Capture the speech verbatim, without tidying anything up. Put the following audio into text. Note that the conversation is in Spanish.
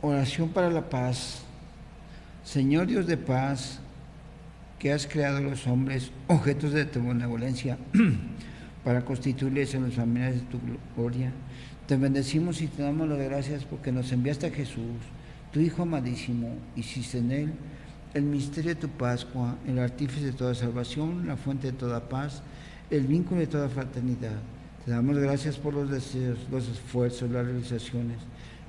Oración para la paz. Señor Dios de paz, que has creado a los hombres objetos de tu benevolencia para constituirles en los familiares de tu gloria, te bendecimos y te damos las gracias porque nos enviaste a Jesús, tu Hijo amadísimo, hiciste en él el misterio de tu Pascua, el artífice de toda salvación, la fuente de toda paz, el vínculo de toda fraternidad. Te damos gracias por los deseos, los esfuerzos, las realizaciones,